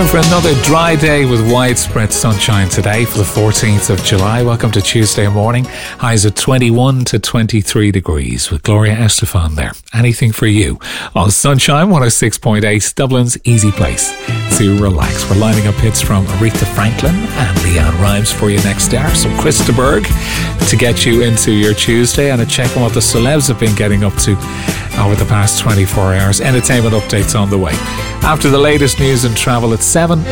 Time for another dry day with widespread sunshine today for the 14th of July. Welcome to Tuesday morning. Highs of 21 to 23 degrees with Gloria Estefan there. Anything for you on Sunshine 106.8, Dublin's easy place to relax. We're lining up hits from Aretha Franklin and Leanne Rimes for you next hour. Some Krista Berg to get you into your Tuesday, and a check on what the celebs have been getting up to over the past 24 hours. Entertainment updates on the way. After the latest news and travel at 7,